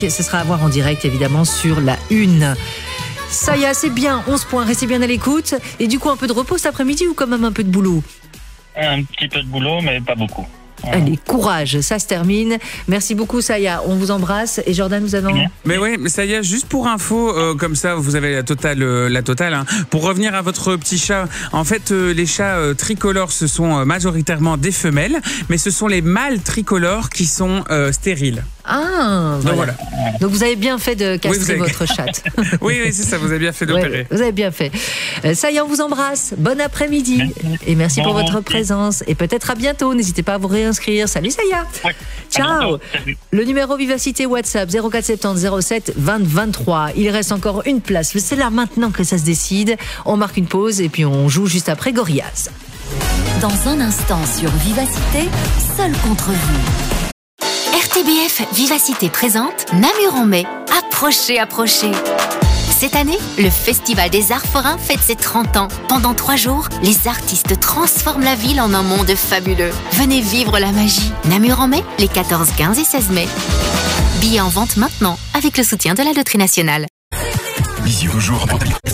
Ce sera à voir en direct, évidemment, sur la Une. Ça y est, c'est bien, 11 points, restez bien à l'écoute. Et du coup, un peu de repos cet après-midi ou quand même un peu de boulot? Un petit peu de boulot, mais pas beaucoup. Allez, courage, ça se termine. Merci beaucoup, Saya. On vous embrasse. Et Jordan, vous avez... Mais ouais, mais Saya, juste pour info, comme ça, vous avez la totale. Hein. Pour revenir à votre petit chat, en fait, les chats tricolores, ce sont majoritairement des femelles, mais ce sont les mâles tricolores qui sont stériles. Ah, voilà. Donc vous avez bien fait de castrer votre chatte. Oui, c'est ça, vous avez bien fait d'opérer. Vous avez bien fait. Ça y est, on vous embrasse. Bon après-midi. Merci. Et merci pour votre présence. Et peut-être à bientôt. N'hésitez pas à vous réinscrire. Salut Saya. Ouais. Ciao. Le numéro Vivacité WhatsApp 0470 07 20 23. Il reste encore une place. C'est là maintenant que ça se décide. On marque une pause et puis on joue juste après Gorillaz. Dans un instant sur Vivacité, seul contre vous. RTBF Vivacité présente Namur en mai. Approchez. Cette année, le Festival des Arts Forains fête ses 30 ans. Pendant 3 jours, les artistes transforment la ville en un monde fabuleux. Venez vivre la magie. Namur en mai, les 14, 15 et 16 mai. Billets en vente maintenant, avec le soutien de la Loterie Nationale. Vision jour.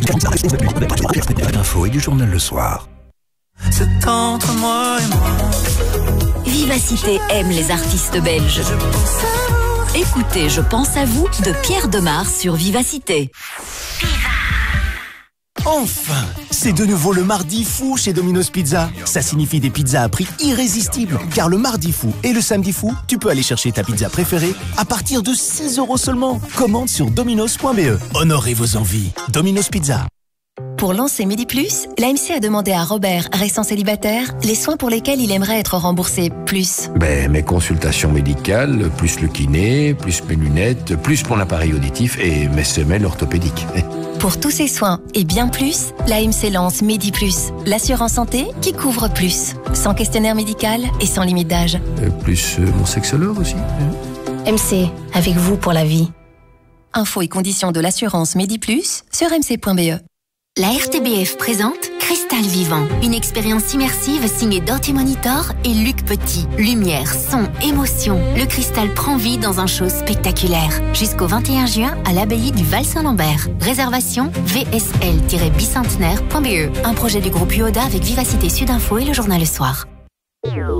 L'info et du journal le soir. C'est entre moi et moi. Vivacité aime les artistes belges. Écoutez, je pense à vous de Pierre Demar sur Vivacité. Enfin, c'est de nouveau le mardi fou chez Domino's Pizza. Ça signifie des pizzas à prix irrésistible. Car le mardi fou et le samedi fou, tu peux aller chercher ta pizza préférée à partir de 6 € seulement. Commande sur dominos.be. Honorez vos envies. Domino's Pizza. Pour lancer Medi Plus, l'AMC a demandé à Robert, restant célibataire, les soins pour lesquels il aimerait être remboursé plus. Mes consultations médicales, plus le kiné, plus mes lunettes, plus mon appareil auditif et mes semelles orthopédiques. Pour tous ces soins et bien plus, l'AMC lance Medi Plus, l'assurance santé qui couvre plus. Sans questionnaire médical et sans limite d'âge. Plus mon sexologue aussi. MC, avec vous pour la vie. Infos et conditions de l'assurance Medi Plus sur mc.be. La RTBF présente Cristal Vivant, une expérience immersive signée Dirty Monitor et Luc Petit. Lumière, son, émotion. Le cristal prend vie dans un show spectaculaire. Jusqu'au 21 juin à l'abbaye du Val-Saint-Lambert. Réservation vsl-bicentenaire.be. Un projet du groupe UODA avec Vivacité Sud Info et le journal Le Soir.